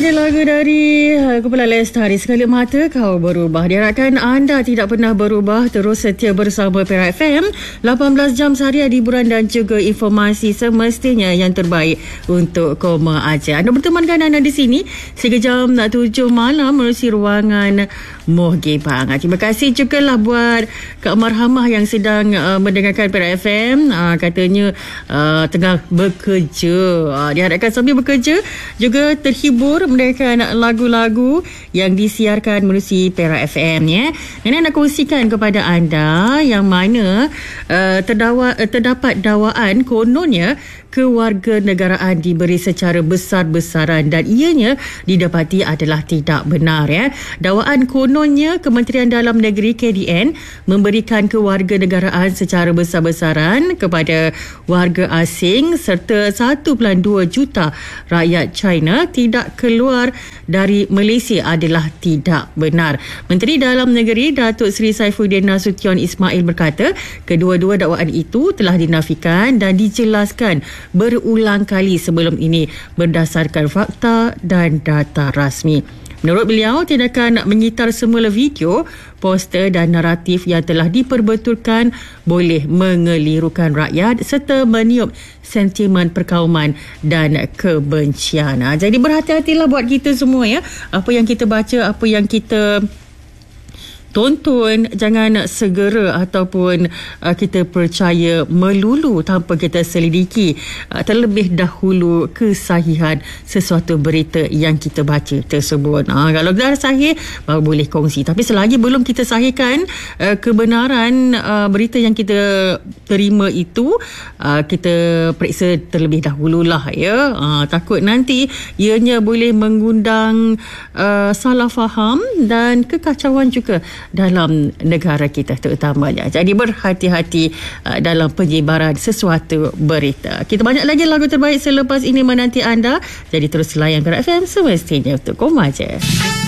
Ada lagu dari Kumpulan Lestari, Sekali Mata Kau Berubah. Diharapkan anda tidak pernah berubah, terus setia bersama Perak FM. 18 jam sehari, hiburan dan juga informasi semestinya yang terbaik untuk Koma Aceh. Anda bertemankan anda di sini sehingga jam 7 malam melalui ruangan Moh Gebang. Terima kasih juga lah buat Kak Marhamah yang sedang mendengarkan Perak FM. Katanya tengah bekerja. Diharapkan sambil bekerja juga terhibur mendengarkan lagu-lagu yang disiarkan melalui Perak FM ya. Dan nak kongsikan kepada anda yang mana terdapat dakwaan kononnya kewarganegaraan diberi secara besar-besaran dan ianya didapati adalah tidak benar ya. Dakwaan kononnya Kementerian Dalam Negeri KDN memberikan kewarganegaraan secara besar-besaran kepada warga asing serta 1.2 juta rakyat China tidak keluar dari Malaysia adalah tidak benar. Menteri Dalam Negeri Datuk Seri Saifuddin Nasution Ismail berkata, kedua-dua dakwaan itu telah dinafikan dan dijelaskan berulang kali sebelum ini berdasarkan fakta dan data rasmi. Menurut beliau, tindakan mengitar semula video, poster dan naratif yang telah diperbetulkan boleh mengelirukan rakyat serta meniup sentimen perkauman dan kebencian. Jadi berhati-hatilah buat kita semua ya. Apa yang kita baca, apa yang kita tonton, jangan segera ataupun kita percaya melulu tanpa kita selidiki terlebih dahulu kesahihan sesuatu berita yang kita baca tersebut. Kalau dah sahih baru boleh kongsi, tapi selagi belum kita sahihkan kebenaran berita yang kita terima itu, kita periksa terlebih dahululah ya. Takut nanti ianya boleh mengundang salah faham dan kekacauan juga dalam negara kita terutamanya. Jadi berhati-hati dalam penyebaran sesuatu berita. Kita banyak lagi lagu terbaik selepas ini menanti anda. Jadi terus layan Perak FM semestinya untuk Koma Aceh.